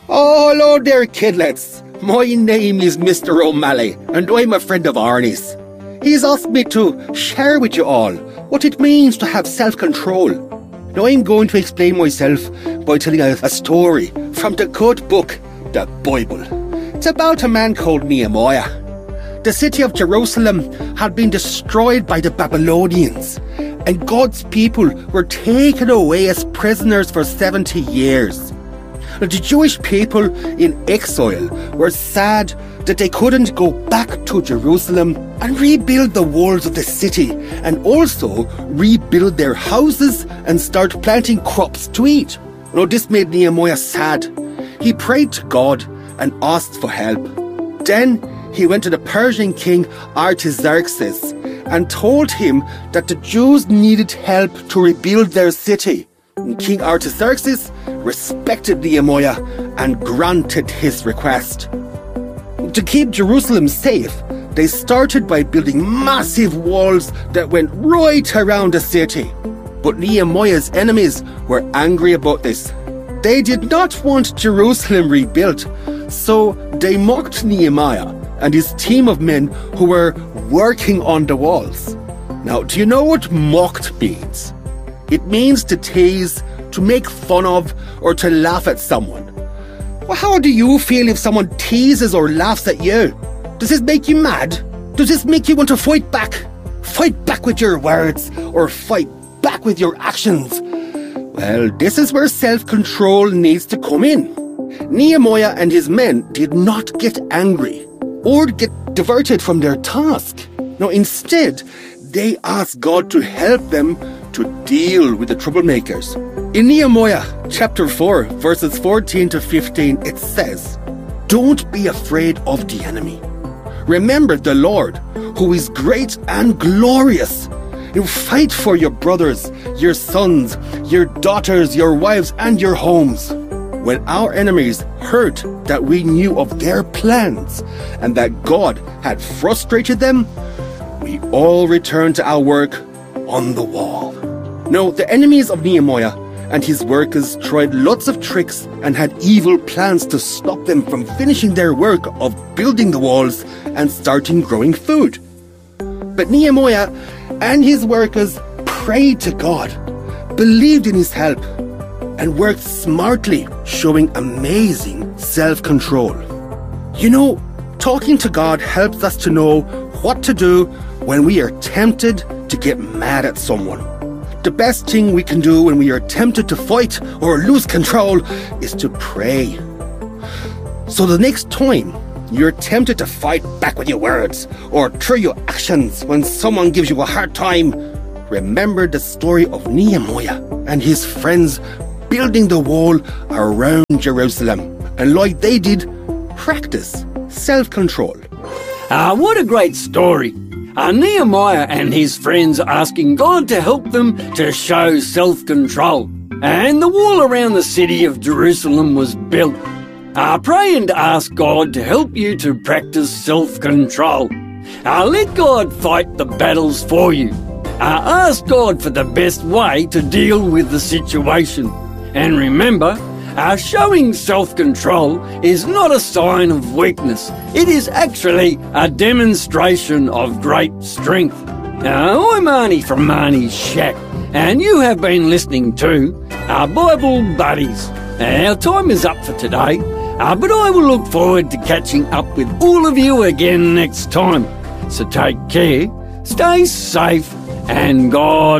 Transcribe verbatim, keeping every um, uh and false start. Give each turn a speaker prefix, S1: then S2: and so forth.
S1: Oh, hello there, kidlets. My name is Mister O'Malley, and I'm a friend of Arnie's. He's asked me to share with you all what it means to have self-control. Now, I'm going to explain myself by telling a, a story from the good book, the Bible. It's about a man called Nehemiah. The city of Jerusalem had been destroyed by the Babylonians, and God's people were taken away as prisoners for seventy years. Now, the Jewish people in exile were sad that they couldn't go back to Jerusalem and rebuild the walls of the city, and also rebuild their houses and start planting crops to eat. Now, this made Nehemiah sad. He prayed to God and asked for help. Then he went to the Persian king Artaxerxes and told him that the Jews needed help to rebuild their city. And King Artaxerxes respected Nehemiah and granted his request. To keep Jerusalem safe, they started by building massive walls that went right around the city. But Nehemiah's enemies were angry about this. They did not want Jerusalem rebuilt, so they mocked Nehemiah and his team of men who were working on the walls. Now, do you know what mocked means? It means to tease, to make fun of, or to laugh at someone. Well, how do you feel if someone teases or laughs at you? Does this make you mad? Does this make you want to fight back? Fight back with your words, or fight back with your actions? Well, this is where self-control needs to come in. Nehemiah and his men did not get angry or get diverted from their task. No, instead, they asked God to help them to deal with the troublemakers. In Nehemiah chapter four, verses fourteen to fifteen, it says, "Don't be afraid of the enemy. Remember the Lord, who is great and glorious. You fight for your brothers, your sons, your daughters, your wives, and your homes." When our enemies heard that we knew of their plans and that God had frustrated them, we all returned to our work on the wall. Now, the enemies of Nehemiah and his workers tried lots of tricks and had evil plans to stop them from finishing their work of building the walls and starting growing food. But Nehemiah and his workers prayed to God, believed in his help, and worked smartly, showing amazing self-control. You know, talking to God helps us to know what to do when we are tempted to get mad at someone. The best thing we can do when we are tempted to fight or lose control is to pray. So the next time you're tempted to fight back with your words or through your actions when someone gives you a hard time, remember the story of Nehemiah and his friends building the wall around Jerusalem. And like they did, practice self-control.
S2: Ah, what a great story. Uh, Nehemiah and his friends asking God to help them to show self-control. And the wall around the city of Jerusalem was built. Uh, pray and ask God to help you to practice self-control. Uh, let God fight the battles for you. Uh, ask God for the best way to deal with the situation. And remember, uh, showing self-control is not a sign of weakness. It is actually a demonstration of great strength. Uh, I'm Arnie from Arnie's Shack, and you have been listening to our Bible Buddies. Our time is up for today, uh, but I will look forward to catching up with all of you again next time. So take care, stay safe, and God